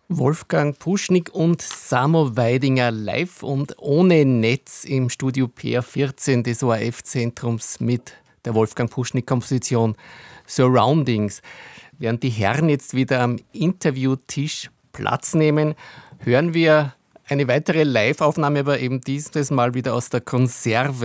Wolfgang Puschnig und Samo Weidinger live und ohne Netz im Studio PR14 des ORF-Zentrums mit der Wolfgang Puschnig-Komposition Surroundings. Während die Herren jetzt wieder am Interviewtisch Platz nehmen, hören wir eine weitere Live-Aufnahme, aber eben dieses Mal wieder aus der Konserve.